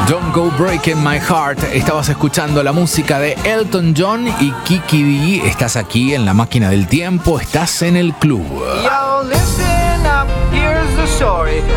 Don't Go Breaking My Heart. Estabas escuchando la música de Elton John y Kiki D. Estás aquí en la máquina del tiempo, estás en el club. Yo, listen up, here's the story.